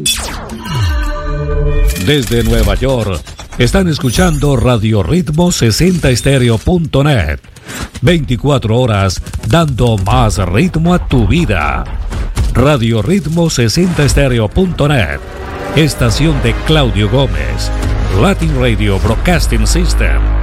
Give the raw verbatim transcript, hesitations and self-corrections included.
Desde Nueva York, están escuchando Radio Ritmo sesenta Estéreo punto net. veinticuatro horas dando más ritmo a tu vida. Radio Ritmo sesenta Estéreo punto net. Estación de Claudio Gómez. Latin Radio Broadcasting System.